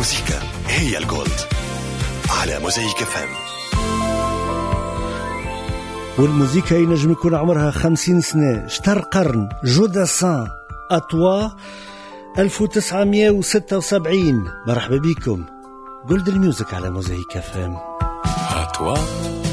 الموسيقى هي الجولد على موزايك FM. والموسيقى ينجم يكون عمرها 50 سنة. شتر قرن جوداسان أطوا 1976. مرحبا بكم. جولد الميوزك على موزايك FM. أطوا